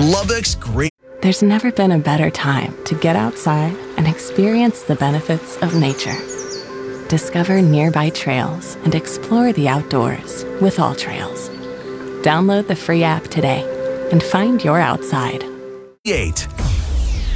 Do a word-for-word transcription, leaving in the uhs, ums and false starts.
Lubbock's great. There's never been a better time to get outside and experience the benefits of nature. Discover nearby trails and explore the outdoors with All Trails. Download the free app today and find your outside. Eight.